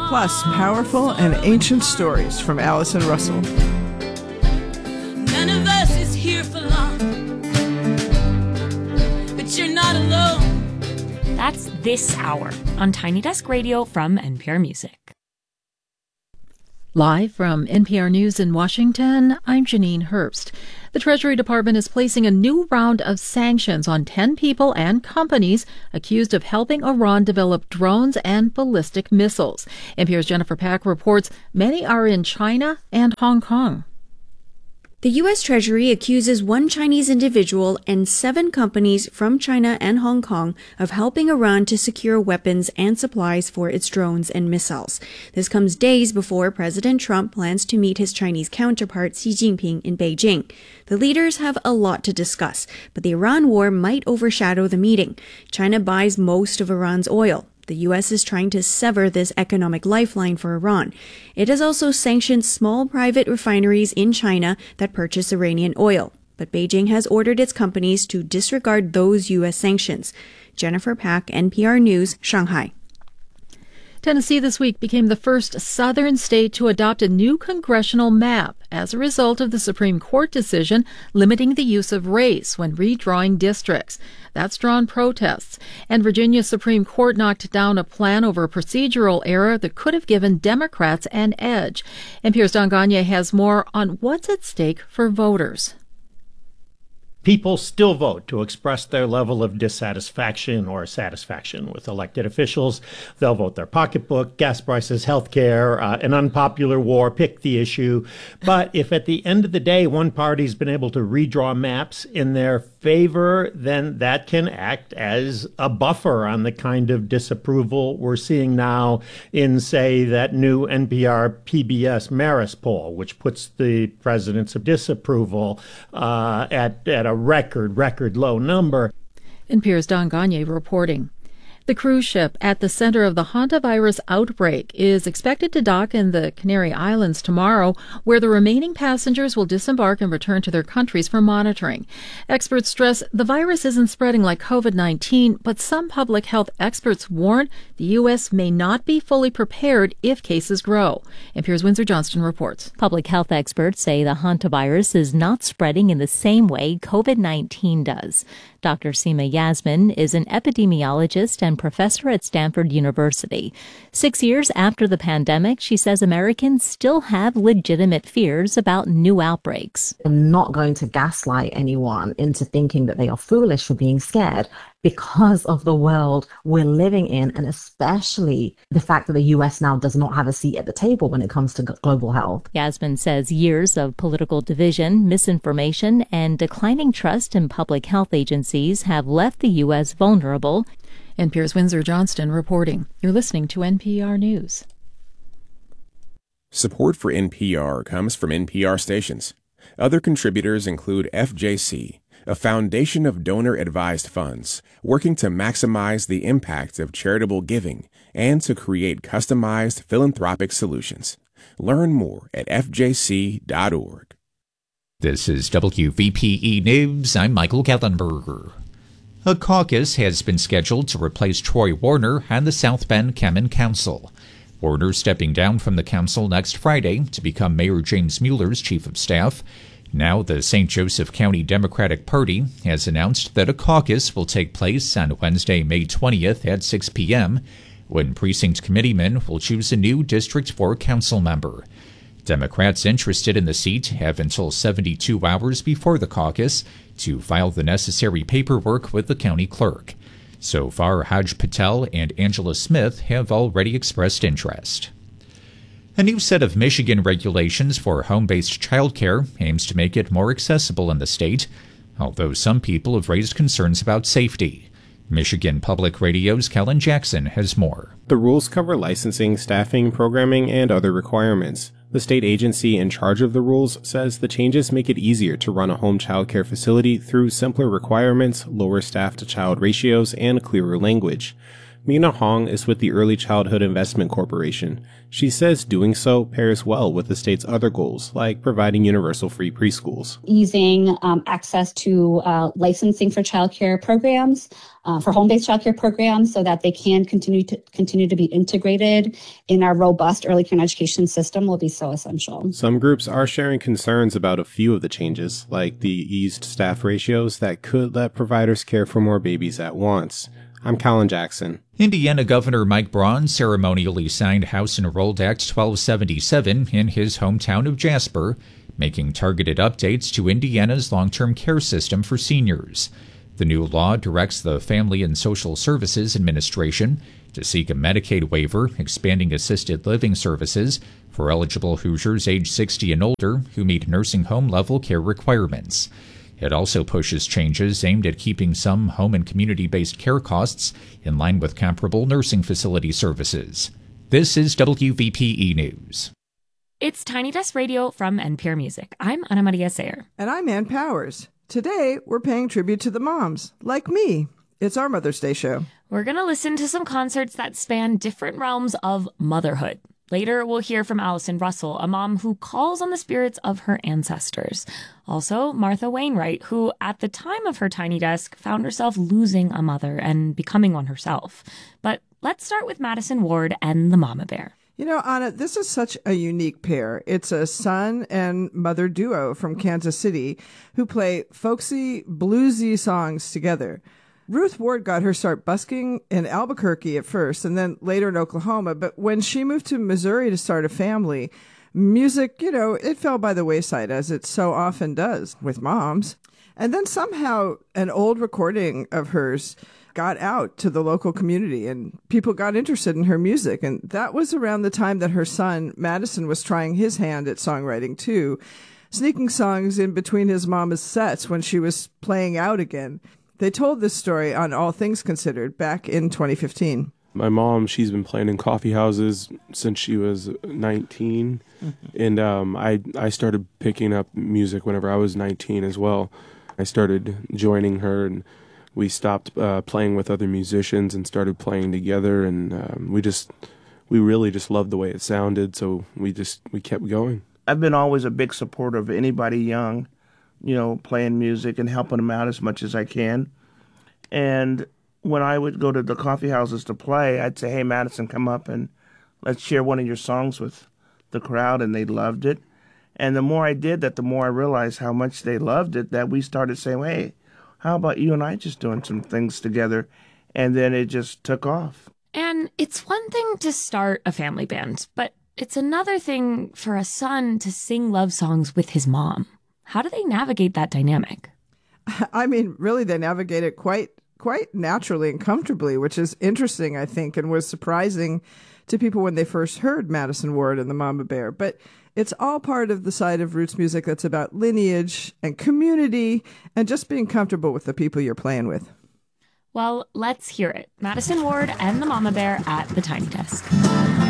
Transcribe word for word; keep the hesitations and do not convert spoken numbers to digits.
plus powerful and ancient stories from Allison Russell. None of us is here for long, but you're not alone. That's this hour on Tiny Desk Radio from N P R Music. Live from N P R News in Washington, I'm Janine Herbst. The Treasury Department is placing a new round of sanctions on ten people and companies accused of helping Iran develop drones and ballistic missiles. N P R's Jennifer Pack reports many are in China and Hong Kong. The U S. Treasury accuses one Chinese individual and seven companies from China and Hong Kong of helping Iran to secure weapons and supplies for its drones and missiles. This comes days before President Trump plans to meet his Chinese counterpart Xi Jinping in Beijing. The leaders have a lot to discuss, but the Iran war might overshadow the meeting. China buys most of Iran's oil. The U S is trying to sever this economic lifeline for Iran. It has also sanctioned small private refineries in China that purchase Iranian oil. But Beijing has ordered its companies to disregard those U S sanctions. Jennifer Pack, N P R News, Shanghai. Tennessee this week became the first southern state to adopt a new congressional map as a result of the Supreme Court decision limiting the use of race when redrawing districts. That's drawn protests. And Virginia's Supreme Court knocked down a plan over a procedural error that could have given Democrats an edge. N P R's Don Gagne has more on what's at stake for voters. People still vote to express their level of dissatisfaction or satisfaction with elected officials. They'll vote their pocketbook, gas prices, health care, uh, an unpopular war, pick the issue. But if at the end of the day one party's been able to redraw maps in their favor, then that can act as a buffer on the kind of disapproval we're seeing now in, say, that new N P R P B S Marist poll, which puts the president's disapproval uh, at, at a record, record low number. N P R's Don Gagne reporting. The cruise ship at the center of the hantavirus outbreak is expected to dock in the Canary Islands tomorrow, where the remaining passengers will disembark and return to their countries for monitoring. Experts stress the virus isn't spreading like COVID nineteen, but some public health experts warn the U S may not be fully prepared if cases grow. N P R's Windsor Johnston reports. Public health experts say the hantavirus is not spreading in the same way COVID nineteen does. Doctor Seema Yasmin is an epidemiologist and professor at Stanford University. Six years after the pandemic, she says Americans still have legitimate fears about new outbreaks. I'm not going to gaslight anyone into thinking that they are foolish for being scared because of the world we're living in, and especially the fact that the U S now does not have a seat at the table when it comes to global health. Yasmin says years of political division, misinformation, and declining trust in public health agencies have left the U S vulnerable. N P R's Windsor Johnston reporting. You're listening to N P R News. Support for N P R comes from N P R stations. Other contributors include F J C, a foundation of donor-advised funds working to maximize the impact of charitable giving and to create customized philanthropic solutions. Learn more at f j c dot org. This is W V P E News. I'm Michael Kellenberger. A caucus has been scheduled to replace Troy Warner on the South Bend Common Council. Warner stepping down from the council next Friday to become Mayor James Mueller's chief of staff. Now the Saint Joseph County Democratic Party has announced that a caucus will take place on Wednesday, May twentieth at six p.m., when precinct committeemen will choose a new District four council member. Democrats interested in the seat have until seventy-two hours before the caucus to file the necessary paperwork with the county clerk. So far, Haj Patel and Angela Smith have already expressed interest. A new set of Michigan regulations for home-based childcare aims to make it more accessible in the state, although some people have raised concerns about safety. Michigan Public Radio's Kellen Jackson has more. The rules cover licensing, staffing, programming, and other requirements. The state agency in charge of the rules says the changes make it easier to run a home childcare facility through simpler requirements, lower staff-to-child ratios, and clearer language. Mina Hong is with the Early Childhood Investment Corporation. She says doing so pairs well with the state's other goals, like providing universal free preschools. Easing um, access to uh, licensing for childcare programs, uh, for home-based childcare programs, so that they can continue to continue to be integrated in our robust early care education system will be so essential. Some groups are sharing concerns about a few of the changes, like the eased staff ratios that could let providers care for more babies at once. I'm Colin Jackson. Indiana Governor Mike Braun ceremonially signed House Enrolled Act twelve seventy-seven in his hometown of Jasper, making targeted updates to Indiana's long-term care system for seniors. The new law directs the Family and Social Services Administration to seek a Medicaid waiver, expanding assisted living services for eligible Hoosiers age sixty and older who meet nursing home-level care requirements. It also pushes changes aimed at keeping some home and community-based care costs in line with comparable nursing facility services. This is W V P E News. It's Tiny Desk Radio from N P R Music. I'm Ana Maria Sayer. And I'm Ann Powers. Today, we're paying tribute to the moms, like me. It's our Mother's Day show. We're going to listen to some concerts that span different realms of motherhood. Later, we'll hear from Allison Russell, a mom who calls on the spirits of her ancestors. Also, Martha Wainwright, who at the time of her Tiny Desk found herself losing a mother and becoming one herself. But let's start with Madison Ward and the Mama Bear. You know, Anna, this is such a unique pair. It's a son and mother duo from Kansas City who play folksy, bluesy songs together. Ruth Ward got her start busking in Albuquerque at first and then later in Oklahoma. But when she moved to Missouri to start a family, music, you know, it fell by the wayside, as it so often does with moms. And then somehow an old recording of hers got out to the local community and people got interested in her music. And that was around the time that her son, Madison, was trying his hand at songwriting too, sneaking songs in between his mama's sets when she was playing out again. They told this story on All Things Considered back in twenty fifteen. My mom, she's been playing in coffee houses since she was nineteen. Mm-hmm. And um, I, I started picking up music whenever I was nineteen as well. I started joining her, and we stopped uh, playing with other musicians and started playing together. And um, we just, we really just loved the way it sounded, so we just, we kept going. I've been always a big supporter of anybody young, you know, playing music and helping them out as much as I can. And when I would go to the coffee houses to play, I'd say, hey, Madison, come up and let's share one of your songs with the crowd. And they loved it. And the more I did that, the more I realized how much they loved it, that we started saying, hey, how about you and I just doing some things together? And then it just took off. And it's one thing to start a family band, but it's another thing for a son to sing love songs with his mom. How do they navigate that dynamic? I mean, really, they navigate it quite quite naturally and comfortably, which is interesting, I think, and was surprising to people when they first heard Madison Ward and the Mama Bear. But it's all part of the side of roots music that's about lineage and community and just being comfortable with the people you're playing with. Well, let's hear it. Madison Ward and the Mama Bear at the Tiny Desk.